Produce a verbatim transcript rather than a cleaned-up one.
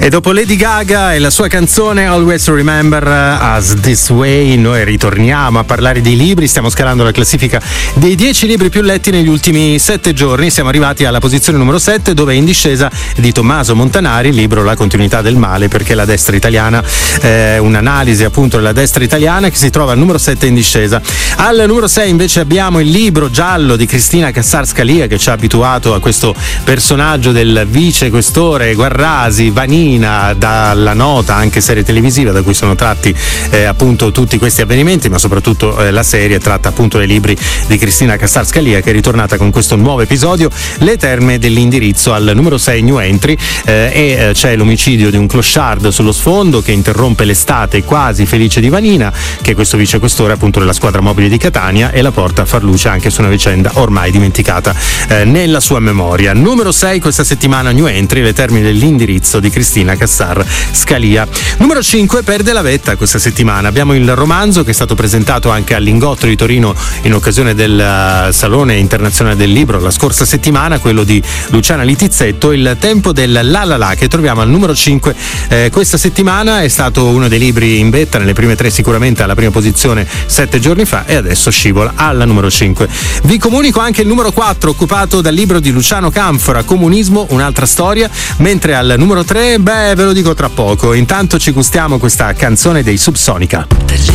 E dopo Lady Gaga e la sua canzone Always Remember Us This Way, noi ritorniamo a parlare di libri. Stiamo scalando la classifica dei dieci libri più letti negli ultimi sette giorni. Siamo arrivati alla posizione numero sette, dove è in discesa di Tommaso Montanari il libro La continuità del male, perché la destra italiana, eh, un'analisi appunto della destra italiana, che si trova al numero sette in discesa. Al numero sei invece abbiamo il libro Giallo di Cristina Cassar Scalia, che ci ha abituato a questo personaggio del vice questore Guarrasi, Vanini, dalla nota anche serie televisiva da cui sono tratti eh, appunto tutti questi avvenimenti, ma soprattutto eh, la serie tratta appunto dei libri di Cristina Cassar Scalia, che è ritornata con questo nuovo episodio, Le terme dell'indirizzo, al numero sei new entry, eh, e eh, c'è l'omicidio di un clochard sullo sfondo che interrompe l'estate quasi felice di Vanina, che è questo vicequestore appunto della squadra mobile di Catania, e la porta a far luce anche su una vicenda ormai dimenticata eh, nella sua memoria. Numero sei questa settimana new entry, Le terme dell'indirizzo di Cristina Cassar Scalia. Numero cinque perde la vetta questa settimana. Abbiamo il romanzo che è stato presentato anche al Lingotto di Torino in occasione del uh, Salone Internazionale del Libro la scorsa settimana, quello di Luciana Litizzetto, Il tempo del la la la, che troviamo al numero cinque eh, questa settimana. È stato uno dei libri in vetta nelle prime tre, sicuramente alla prima posizione sette giorni fa, e adesso scivola alla numero cinque. Vi comunico anche il numero quattro, occupato dal libro di Luciano Canfora, Comunismo, un'altra storia, mentre al numero tre, beh, ve lo dico tra poco. Intanto ci gustiamo questa canzone dei Subsonica.